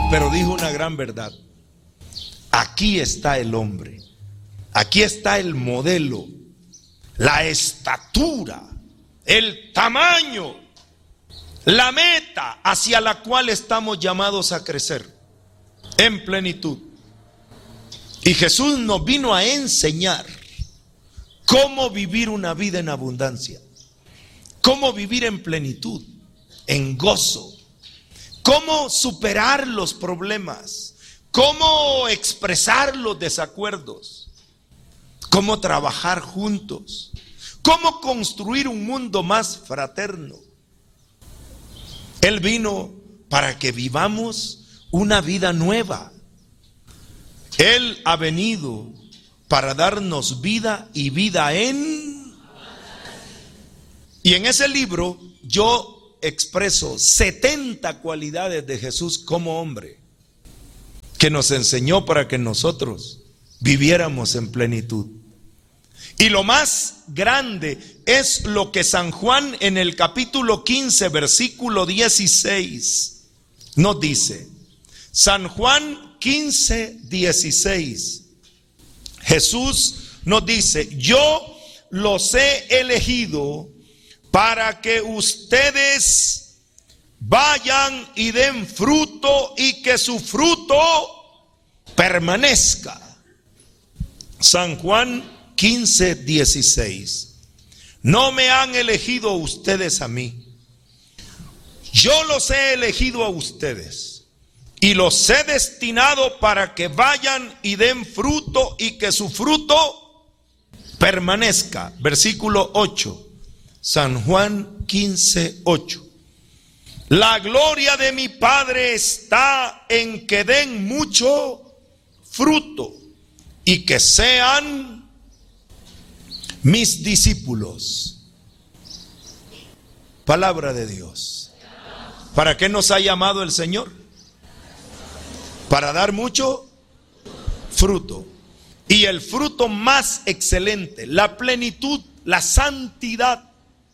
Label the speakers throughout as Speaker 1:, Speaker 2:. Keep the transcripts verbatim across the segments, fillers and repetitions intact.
Speaker 1: Pero dijo una gran verdad. Aquí está el hombre. Aquí está el modelo, la estatura, el tamaño, la meta hacia la cual estamos llamados a crecer en plenitud. Y Jesús nos vino a enseñar cómo vivir una vida en abundancia, cómo vivir en plenitud, en gozo, cómo superar los problemas, cómo expresar los desacuerdos, cómo trabajar juntos, cómo construir un mundo más fraterno. Él vino para que vivamos una vida nueva. Él ha venido para darnos vida y vida en... Y en ese libro yo expreso setenta cualidades de Jesús como hombre, que nos enseñó para que nosotros viviéramos en plenitud. Y lo más grande es lo que San Juan en el capítulo quince, versículo dieciséis nos dice. San Juan quince, dieciséis. Jesús nos dice: yo los he elegido para que ustedes vayan y den fruto y que su fruto permanezca. San Juan quince, dieciséis. No me han elegido ustedes a mí, yo los he elegido a ustedes y los he destinado para que vayan y den fruto y que su fruto permanezca. Versículo ocho, San Juan quince, ocho. La gloria de mi Padre está en que den mucho fruto y que sean mis discípulos. Palabra de Dios. ¿Para qué nos ha llamado el Señor? Para dar mucho fruto. Y el fruto más excelente, la plenitud, la santidad,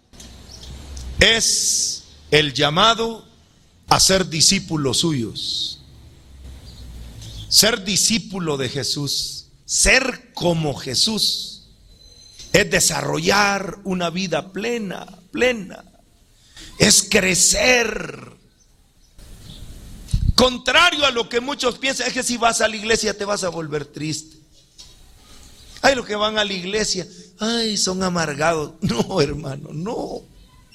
Speaker 1: es el llamado a ser discípulos suyos. Ser discípulo de Jesús, ser como Jesús, es desarrollar una vida plena, plena. Es crecer. Contrario a lo que muchos piensan, es que si vas a la iglesia te vas a volver triste. Ay, los que van a la iglesia, ay, son amargados. No, hermano, no.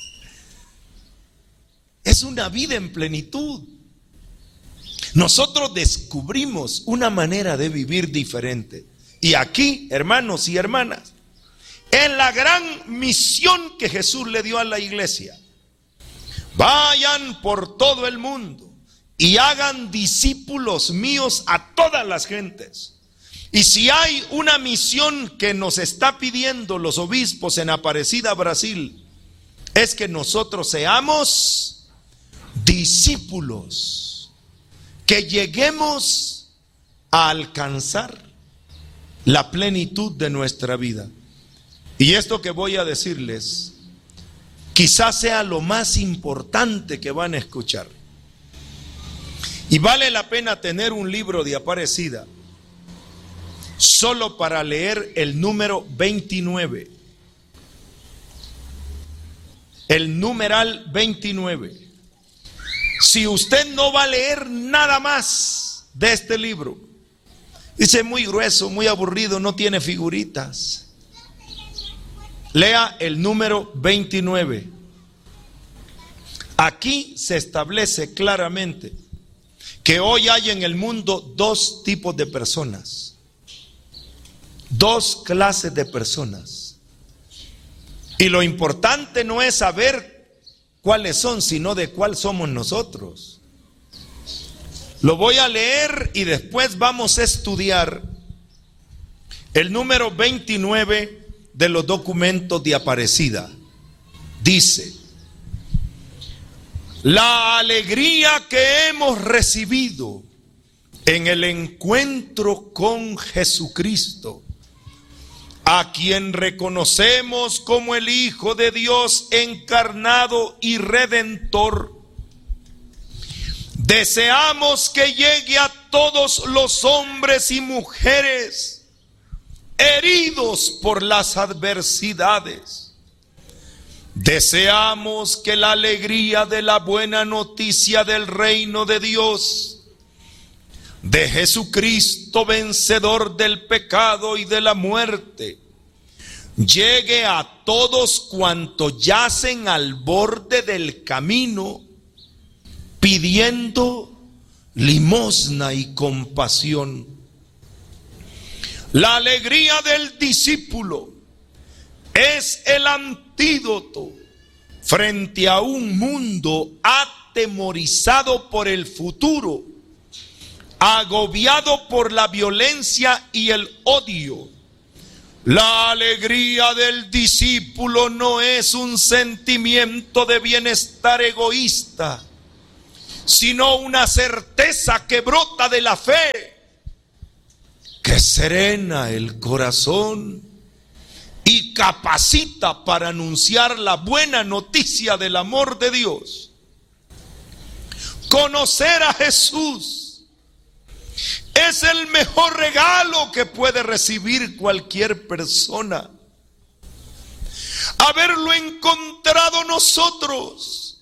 Speaker 1: Es una vida en plenitud. Nosotros descubrimos una manera de vivir diferente. Y aquí, hermanos y hermanas, en la gran misión que Jesús le dio a la iglesia: vayan por todo el mundo y hagan discípulos míos a todas las gentes. Y si hay una misión que nos está pidiendo los obispos en Aparecida, Brasil, es que nosotros seamos discípulos, que lleguemos a alcanzar la plenitud de nuestra vida. Y esto que voy a decirles quizás sea lo más importante que van a escuchar. Y vale la pena tener un libro de Aparecida solo para leer el número veintinueve. El numeral veintinueve. Si usted no va a leer nada más de este libro, dice muy grueso, muy aburrido, no tiene figuritas, lea el número veintinueve. Aquí se establece claramente que hoy hay en el mundo dos tipos de personas, dos clases de personas. Y lo importante no es saber cuáles son, sino de cuál somos nosotros. Lo voy a leer y después vamos a estudiar el número veintinueve de los documentos de Aparecida. Dice: la alegría que hemos recibido en el encuentro con Jesucristo, a quien reconocemos como el Hijo de Dios encarnado y redentor, Deseamos que llegue a todos los hombres y mujeres heridos por las adversidades. Deseamos que la alegría de la buena noticia del reino de Dios, de Jesucristo vencedor del pecado y de la muerte, llegue a todos cuantos yacen al borde del camino pidiendo limosna y compasión. La alegría del discípulo es el antídoto frente a un mundo atemorizado por el futuro, agobiado por la violencia y el odio. La alegría del discípulo no es un sentimiento de bienestar egoísta, sino una certeza que brota de la fe, que serena el corazón y capacita para anunciar la buena noticia del amor de Dios. Conocer a Jesús es el mejor regalo que puede recibir cualquier persona. Haberlo encontrado nosotros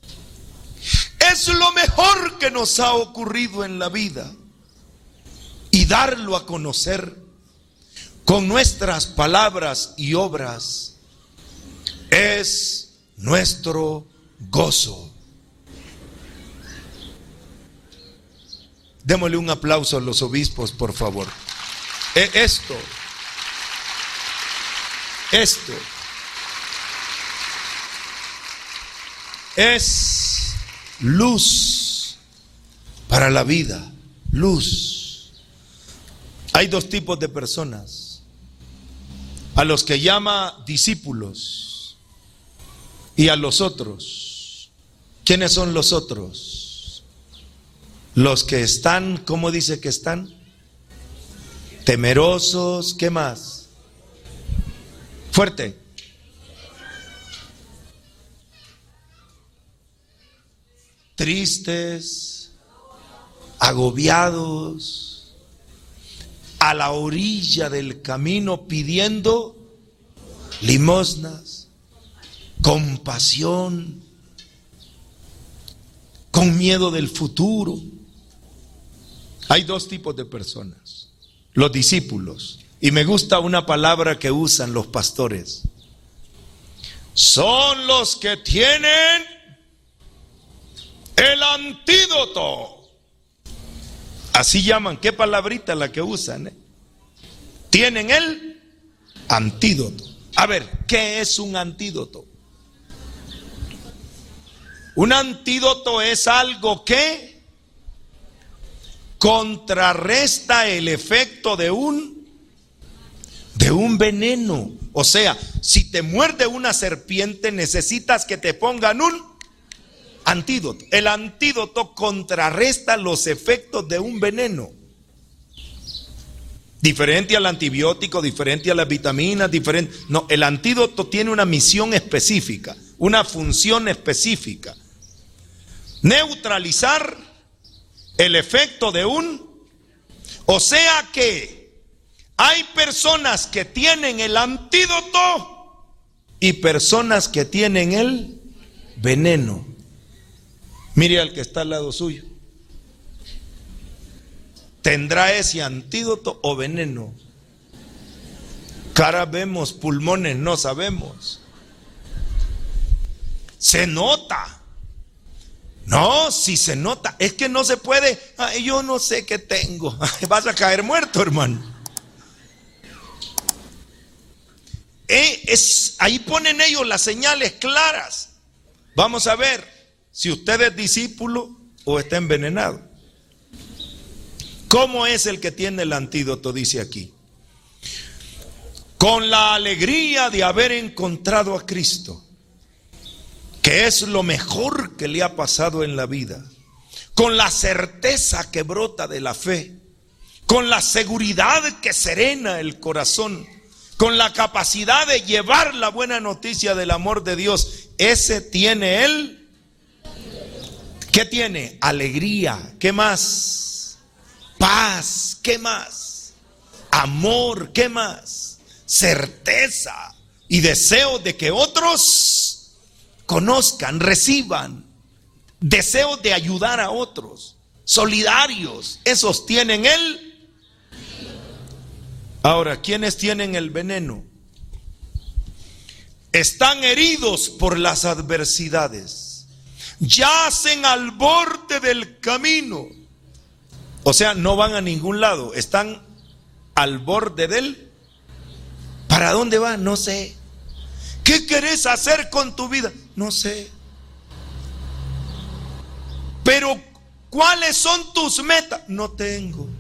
Speaker 1: es lo mejor que nos ha ocurrido en la vida. Y darlo a conocer con nuestras palabras y obras es nuestro gozo. Démosle un aplauso a los obispos, por favor. Esto, esto es luz para la vida, luz. Hay dos tipos de personas: a los que llama discípulos y a los otros. ¿Quiénes son los otros? Los que están, ¿cómo dice que están? Temerosos. ¿Qué más? Fuerte. Tristes, agobiados, a la orilla del camino pidiendo limosnas, compasión, con miedo del futuro. Hay dos tipos de personas: los discípulos, y me gusta una palabra que usan los pastores, son los que tienen el antídoto. Así llaman. ¿Qué palabrita la que usan? Eh? Tienen el antídoto. A ver, ¿qué es un antídoto? Un antídoto es algo que contrarresta el efecto de un de un veneno. O sea, si te muerde una serpiente, necesitas que te pongan un antídoto. El antídoto contrarresta los efectos de un veneno. Diferente al antibiótico, diferente a las vitaminas, diferente. No, el antídoto tiene una misión específica, una función específica: neutralizar el efecto de un. O sea que hay personas que tienen el antídoto y personas que tienen el veneno. Mire al que está al lado suyo. ¿Tendrá ese antídoto o veneno? Cara vemos, pulmones no sabemos. Se nota. No, si se nota. Es que no se puede. Ay, yo no sé qué tengo. Ay, vas a caer muerto, hermano. Eh, es, ahí ponen ellos las señales claras. Vamos a ver si usted es discípulo o está envenenado. ¿Cómo es el que tiene el antídoto? Dice aquí: con la alegría de haber encontrado a Cristo, que es lo mejor que le ha pasado en la vida, con la certeza que brota de la fe, con la seguridad que serena el corazón, con la capacidad de llevar la buena noticia del amor de Dios. Ese tiene él. ¿Qué tiene? Alegría. ¿Qué más? Paz. ¿Qué más? Amor. ¿Qué más? Certeza y deseo de que otros conozcan, reciban. Deseo de ayudar a otros. Solidarios. Esos tienen el. Ahora, ¿quiénes tienen el veneno? Están heridos por las adversidades. Yacen al borde del camino. O sea, no van a ningún lado. Están al borde del. ¿Para dónde van? No sé. ¿Qué querés hacer con tu vida? No sé. Pero, ¿cuáles son tus metas? No tengo.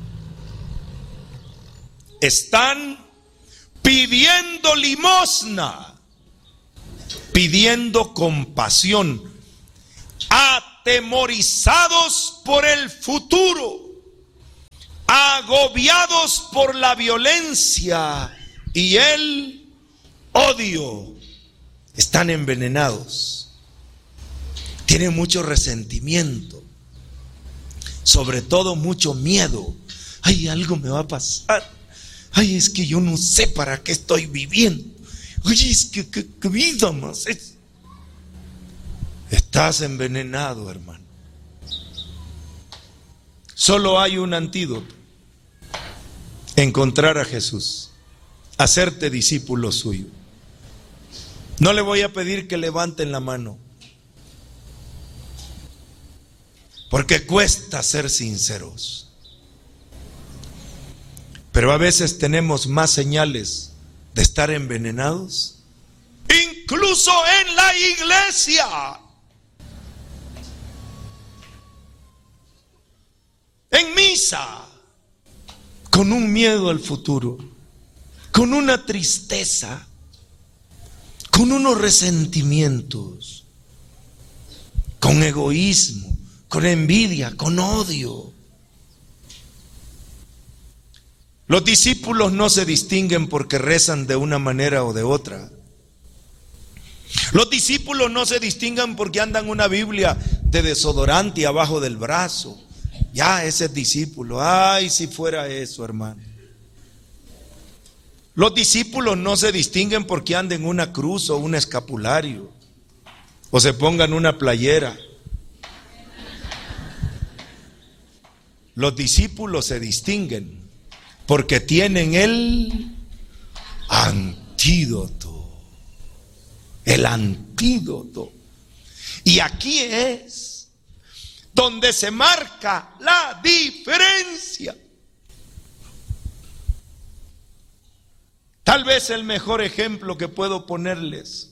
Speaker 1: Están pidiendo limosna, pidiendo compasión, atemorizados por el futuro, agobiados por la violencia y el odio. Están envenenados, tienen mucho resentimiento, sobre todo mucho miedo. Ay, algo me va a pasar. Ay, es que yo no sé para qué estoy viviendo. Oye, es que qué vida más es. Estás envenenado, hermano. Solo hay un antídoto: encontrar a Jesús, hacerte discípulo suyo. No le voy a pedir que levanten la mano, porque cuesta ser sinceros. Pero a veces tenemos más señales de estar envenenados, incluso en la iglesia, en misa, con un miedo al futuro, con una tristeza, con unos resentimientos, con egoísmo, con envidia, con odio. Los discípulos no se distinguen porque rezan de una manera o de otra. Los discípulos no se distinguen porque andan una Biblia de desodorante abajo del brazo. Ya, ese es discípulo. Ay, si fuera eso, hermano. Los discípulos no se distinguen porque anden una cruz o un escapulario, o se pongan una playera. Los discípulos se distinguen porque tienen el antídoto. El antídoto. Y aquí es donde se marca la diferencia. Tal vez el mejor ejemplo que puedo ponerles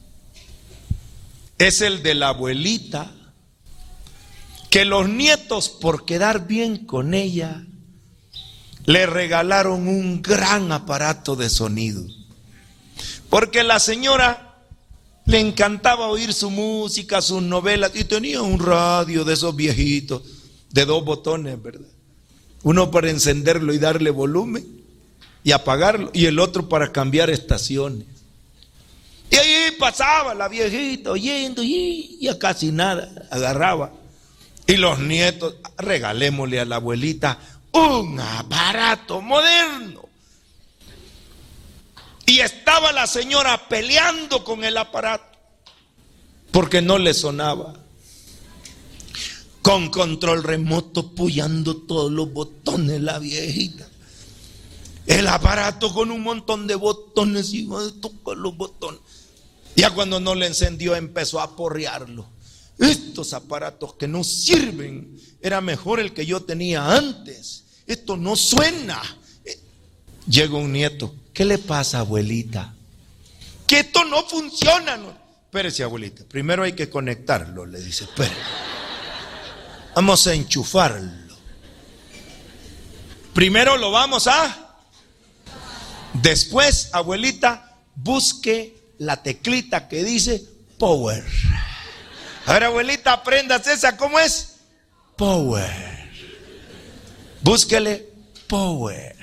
Speaker 1: es el de la abuelita, que los nietos, por quedar bien con ella, le regalaron un gran aparato de sonido, porque la señora le encantaba oír su música, sus novelas, y tenía un radio de esos viejitos de dos botones, ¿verdad? Uno para encenderlo y darle volumen y apagarlo, y el otro para cambiar estaciones. Y ahí pasaba la viejita oyendo, y ya casi nada agarraba. Y los nietos: regalémosle a la abuelita un aparato moderno. Y estaba la señora peleando con el aparato porque no le sonaba. Con control remoto, puyando todos los botones la viejita. El aparato con un montón de botones, y toca los botones. Ya cuando no le encendió, empezó a porrearlo. Estos aparatos que no sirven, era mejor el que yo tenía antes. Esto no suena. Llega un nieto: ¿qué le pasa, abuelita? Que esto no funciona. No. Espérese, abuelita, primero hay que conectarlo, le dice. Espere, vamos a enchufarlo. Primero lo vamos a... Después, abuelita, busque la teclita que dice power. A ver, abuelita, aprendas esa, ¿cómo es? Power. Búsquele power.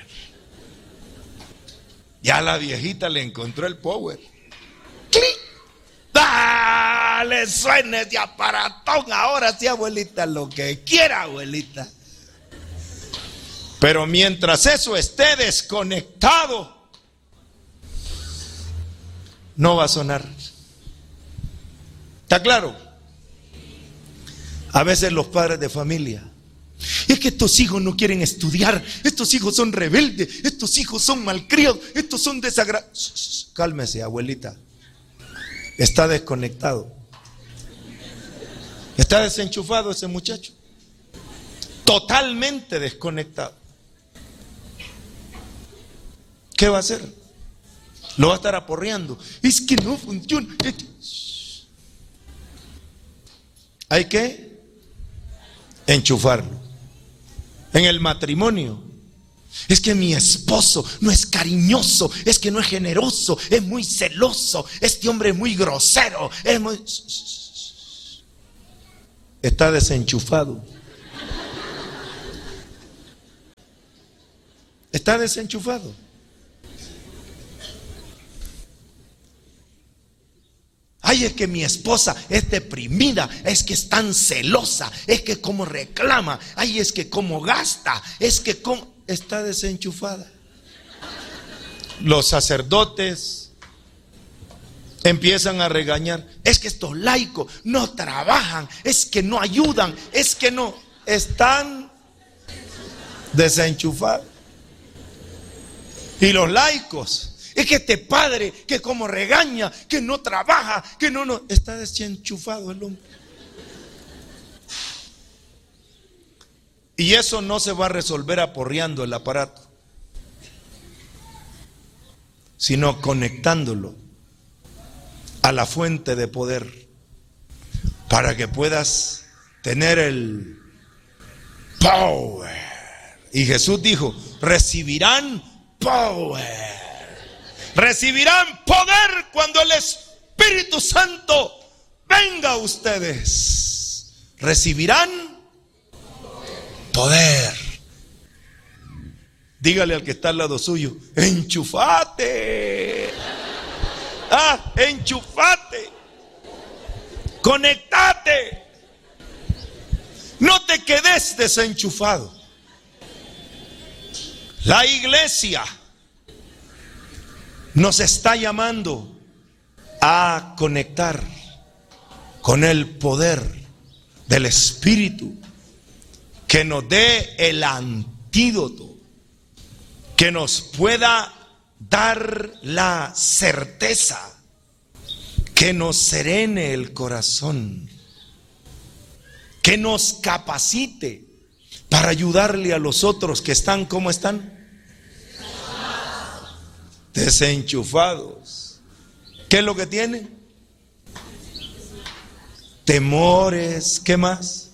Speaker 1: Ya la viejita le encontró el power. ¡Clic! ¡Ah! le suene de aparatón ahora sí, abuelita, lo que quiera, abuelita. Pero mientras eso esté desconectado, no va a sonar. ¿Está claro? A veces los padres de familia, es que estos hijos no quieren estudiar, estos hijos son rebeldes, estos hijos son malcriados, estos son desagradables. Cálmese, abuelita. Está desconectado. Está desenchufado ese muchacho. Totalmente desconectado. ¿Qué va a hacer? Lo va a estar aporreando. Es que no funciona. Hay que enchufarlo. En el matrimonio, es que mi esposo no es cariñoso, es que no es generoso, es muy celoso, este hombre es muy grosero, es muy... Está desenchufado. Está desenchufado. Ay, es que mi esposa es deprimida, es que es tan celosa, es que como reclama, ay, es que como gasta, es que como... Está desenchufada. Los sacerdotes empiezan a regañar. Es que estos laicos no trabajan, es que no ayudan, es que no... Están desenchufados. Y los laicos... Es que este padre que como regaña, que no trabaja, que no, no, está desenchufado el hombre. Y eso no se va a resolver aporreando el aparato, sino conectándolo a la fuente de poder para que puedas tener el power. Y Jesús dijo, recibirán power. Recibirán poder cuando el Espíritu Santo venga a ustedes. Recibirán poder. Dígale al que está al lado suyo, enchufate. Ah, enchufate. Conectate. No te quedes desenchufado. La iglesia nos está llamando a conectar con el poder del Espíritu que nos dé el antídoto, que nos pueda dar la certeza, que nos serene el corazón, que nos capacite para ayudarle a los otros que están como están. Desenchufados. ¿Qué es lo que tienen? Temores. ¿Qué más?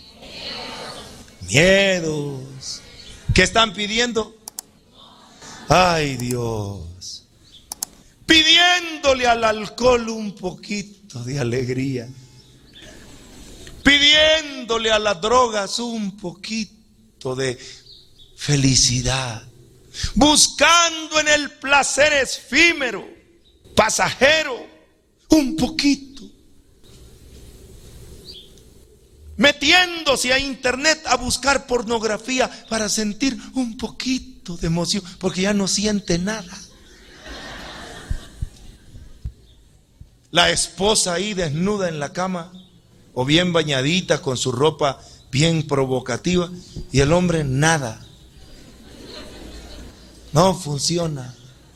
Speaker 1: Miedos. ¿Qué están pidiendo? Ay, Dios. Pidiéndole al alcohol un poquito de alegría. Pidiéndole a las drogas un poquito de felicidad. Buscando en el placer efímero, pasajero, un poquito. Metiéndose a internet a buscar pornografía para sentir un poquito de emoción, porque ya no siente nada. La esposa ahí desnuda en la cama, o bien bañadita con su ropa bien provocativa, y el hombre nada. No funciona.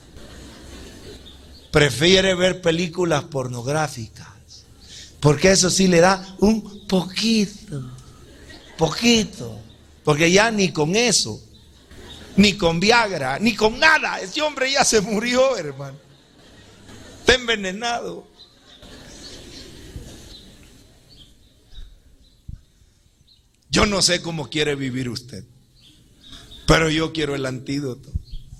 Speaker 1: Prefiere ver películas pornográficas, porque eso sí le da un poquito, poquito, porque ya ni con eso, ni con Viagra, ni con nada, ese hombre ya se murió, hermano. Está envenenado. Yo no sé cómo quiere vivir usted, pero yo quiero el antídoto.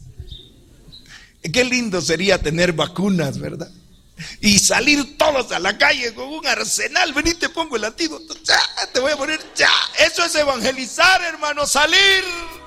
Speaker 1: Qué lindo sería tener vacunas, ¿verdad? Y salir todos a la calle con un arsenal. Vení, te pongo el antídoto. Ya, te voy a poner ya. Eso es evangelizar, hermano. Salir